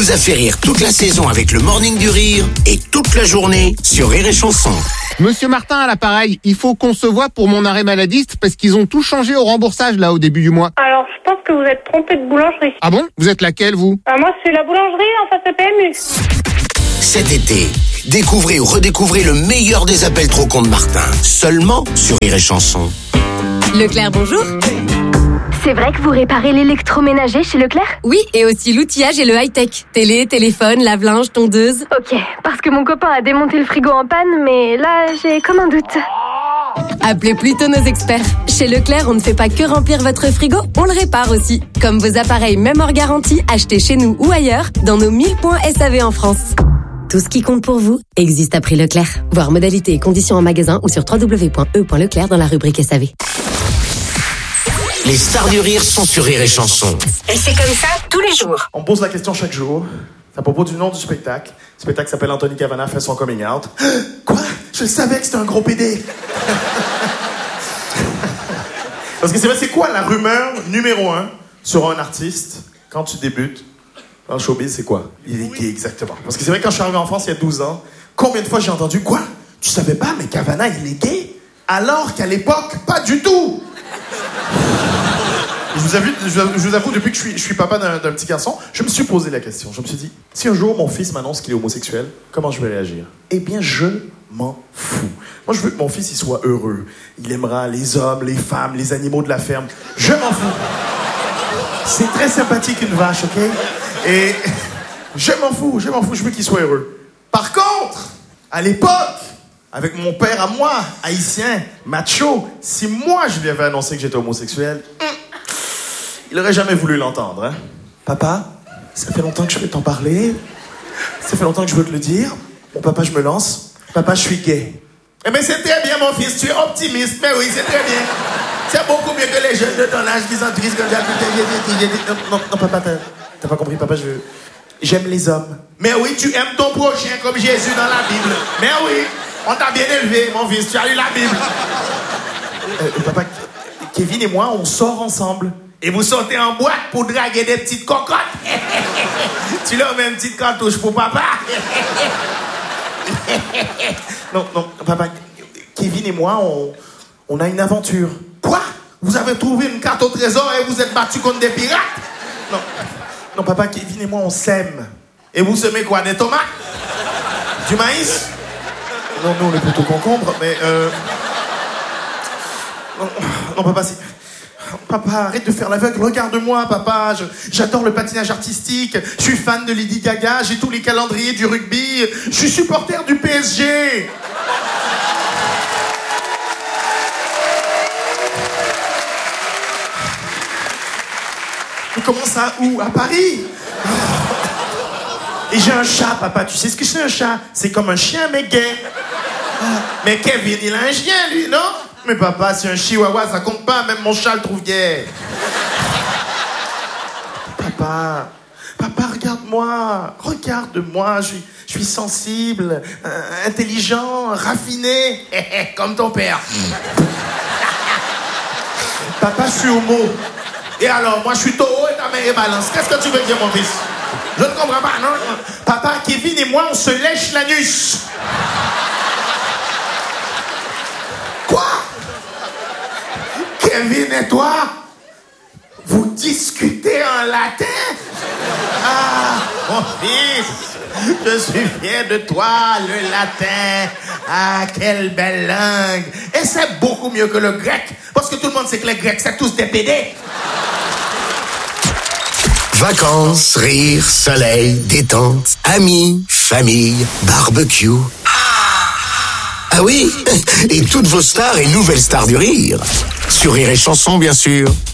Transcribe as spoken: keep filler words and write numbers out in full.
vous a fait rire toute la saison avec le Morning du Rire et toute la journée sur Rire et Chanson. Monsieur Martin à l'appareil, il faut qu'on se voit pour mon arrêt maladiste parce qu'ils ont tout changé au remboursage là au début du mois. Alors, je pense que vous êtes trompé de boulangerie. Ah bon? Vous êtes laquelle vous? Ah, moi, c'est la boulangerie en face de P M U. Cet été, découvrez ou redécouvrez le meilleur des appels trop cons de Martin, seulement sur Rire et Chanson. Leclerc, bonjour. C'est vrai que vous réparez l'électroménager chez Leclerc? Oui, et aussi l'outillage et le high-tech. Télé, téléphone, lave-linge, tondeuse. Ok, parce que mon copain a démonté le frigo en panne, mais là, j'ai comme un doute. Appelez plutôt nos experts. Chez Leclerc, on ne fait pas que remplir votre frigo, on le répare aussi. Comme vos appareils même hors garantie, achetés chez nous ou ailleurs, dans nos mille points S A V en France. Tout ce qui compte pour vous existe à prix Leclerc. Voir modalités et conditions en magasin ou sur w w w point e point leclerc dans la rubrique S A V. Les stars du rire sont sur Rire et Chanson. Et c'est comme ça tous les jours. On pose la question chaque jour. C'est à propos du nom du spectacle. Le spectacle s'appelle Anthony Cavana fait son coming out. Quoi? Je savais que c'était un gros pédé. Parce que c'est vrai, c'est quoi la rumeur numéro un sur un artiste quand tu débutes en showbiz, c'est quoi? Il est gay, exactement. Parce que c'est vrai, quand je suis arrivé en France il y a douze ans, combien de fois j'ai entendu quoi? Tu savais pas, mais Cavana, il est gay? Alors qu'à l'époque, pas du tout! Je vous, avoue, je vous avoue, depuis que je suis, je suis papa d'un, d'un petit garçon, je me suis posé la question. Je me suis dit, si un jour mon fils m'annonce qu'il est homosexuel, comment je vais réagir? Eh bien, je m'en fous. Moi, je veux que mon fils il soit heureux. Il aimera les hommes, les femmes, les animaux de la ferme. Je m'en fous. C'est très sympathique une vache, ok? Et je m'en fous, je m'en fous, je veux qu'il soit heureux. Par contre, à l'époque, avec mon père à moi, haïtien, macho, si moi je lui avais annoncé que j'étais homosexuel, il aurait jamais voulu l'entendre, hein? Papa, ça fait longtemps que je veux t'en parler. Ça fait longtemps que je veux te le dire. Bon, papa, je me lance. Papa, je suis gay. Eh bien, c'est très bien, mon fils. Tu es optimiste. Mais oui, c'est très bien. C'est beaucoup mieux que les jeunes de ton âge qui sont tristes comme ça. Non, non, non, papa, t'as, t'as pas compris. Papa, je veux... J'aime les hommes. Mais oui, tu aimes ton prochain comme Jésus dans la Bible. Mais oui, on t'a bien élevé, mon fils. Tu as lu la Bible. Euh, papa, Kevin et moi, on sort ensemble. Et vous sortez en boîte pour draguer des petites cocottes. Tu leur mets une petite cartouche pour papa. Non, non, papa, Kevin et moi, on, on a une aventure. Quoi? Vous avez trouvé une carte au trésor et vous êtes battu contre des pirates? Non, non, papa, Kevin et moi, on s'aime. Et vous semez quoi? Des tomates? Du maïs? Non, nous, on est plutôt concombres, mais... Euh... Non, non, papa, c'est... Papa, arrête de faire l'aveugle, regarde-moi, papa. Je, j'adore le patinage artistique. Je suis fan de Lady Gaga. J'ai tous les calendriers du rugby. Je suis supporter du P S G. Mais comment ça? Où? À Paris? Et j'ai un chat, papa. Tu sais ce que c'est un chat? C'est comme un chien, mais gay. Mais Kevin, il a un chien, lui, non? Mais papa, c'est un chihuahua, ça compte pas. Même mon chat le trouve gay. Papa, papa, regarde-moi. Regarde-moi, je suis, je suis sensible, euh, intelligent, raffiné. Comme ton père. Papa, je suis homo. Et alors, moi, je suis taureau et ta mère est balance. Qu'est-ce que tu veux dire, mon fils? Je ne comprends pas, non? Papa, Kevin et moi, on se lèche l'anus. Quoi? Kevin et toi, vous discutez en latin? Ah, mon fils, je suis fier de toi, le latin. Ah, quelle belle langue. Et c'est beaucoup mieux que le grec, parce que tout le monde sait que les Grecs, c'est tous des pédés. Vacances, rire, soleil, détente, amis, famille, barbecue. Ah oui, et toutes vos stars et nouvelles stars du rire. Sur Rire et Chanson, bien sûr.